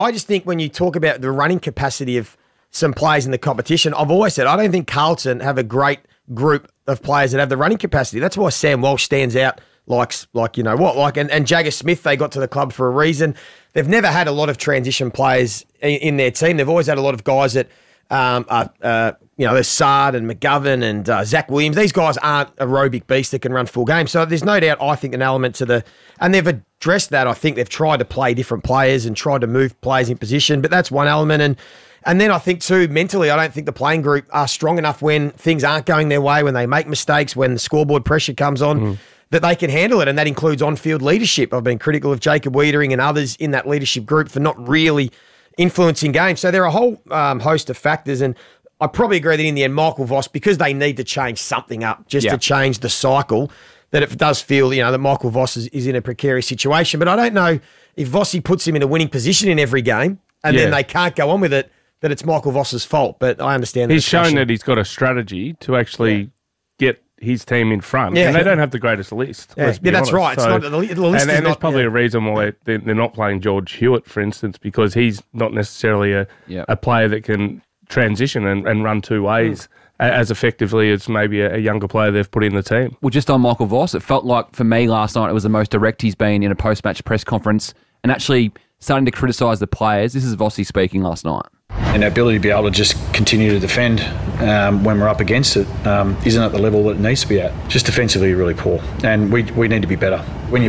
I just think when you talk about the running capacity of some players in the competition, I've always said I don't think Carlton have a great group of players that have the running capacity. That's why Sam Walsh stands out like you know what, like and Jagger Smith, they got to the club for a reason. They've never had a lot of transition players in their team. They've always had a lot of guys that there's Sard and McGovern and Zach Williams. These guys aren't aerobic beasts that can run full game. So there's no doubt, I think, an element to and they've addressed that. I think they've tried to play different players and tried to move players in position, but that's one element. And then I think too, mentally, I don't think the playing group are strong enough when things aren't going their way, when they make mistakes, when the scoreboard pressure comes on, that they can handle it. And that includes on-field leadership. I've been critical of Jacob Wiedering and others in that leadership group for not really influencing games. So there are a whole host of factors. And I probably agree that in the end, Michael Voss, because they need to change something up just to change the cycle, that it does feel, that Michael Voss is in a precarious situation. But I don't know if Vossi puts him in a winning position in every game and then they can't go on with it, that it's Michael Voss's fault. But I understand he's shown that he's got a strategy to actually get his team in front. And they don't have the greatest list. Yeah, that's right. So, it's not, the list and is there's probably a reason why they're not playing George Hewitt, for instance, because he's not necessarily a player that can transition and run two ways as effectively as maybe a younger player they've put in the team. Well, just on Michael Voss, it felt like for me last night it was the most direct he's been in a post-match press conference and actually starting to criticise the players. This is Vossi speaking last night. And our ability to be able to just continue to defend when we're up against it isn't at the level that it needs to be at. Just defensively, really poor. And we need to be better. When you